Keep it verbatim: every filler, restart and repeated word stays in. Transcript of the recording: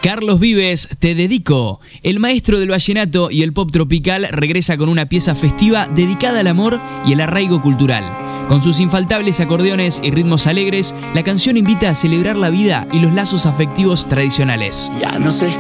Carlos Vives, Te dedico. El maestro del vallenato y el pop tropical regresa con una pieza festiva dedicada al amor y el arraigo cultural. Con sus infaltables acordeones y ritmos alegres, la canción invita a celebrar la vida y los lazos afectivos tradicionales. Ya no sé